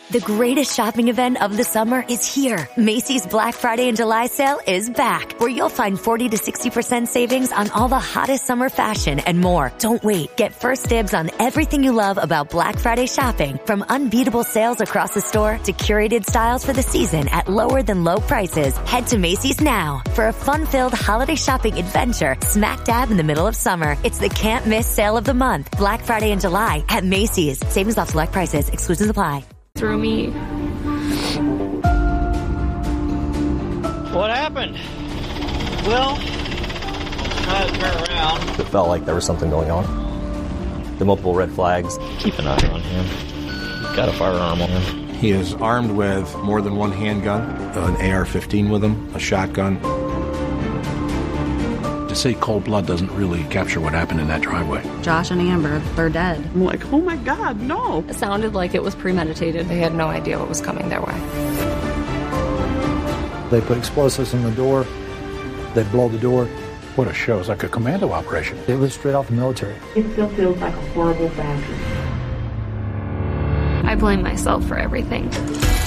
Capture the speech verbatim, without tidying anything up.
The greatest shopping event of the summer is here. Macy's Black Friday and July sale is back, where you'll find forty to sixty percent savings on all the hottest summer fashion and more. Don't wait. Get first dibs on everything you love about Black Friday shopping, from unbeatable sales across the store to curated styles for the season at lower than low prices. Head to Macy's now for a fun-filled holiday shopping adventure smack dab in the middle of summer. It's the can't miss sale of the month. Black Friday and July at Macy's. Savings off select prices. Exclusions apply. Through me. What happened? Well, I had to turn around. It felt like there was something going on. The multiple red flags. Keep an eye on him. He's got a firearm on him. He is armed with more than one handgun, an A R fifteen with him, a shotgun. To say cold blood doesn't really capture what happened in that driveway. Josh and Amber, they're dead. I'm like, oh my God, no. It sounded like it was premeditated. They had no idea what was coming their way. They put explosives in the door. They blow the door. What a show. It's like a commando operation. It was straight off the military. It still feels like a horrible bastard. I blame myself for everything.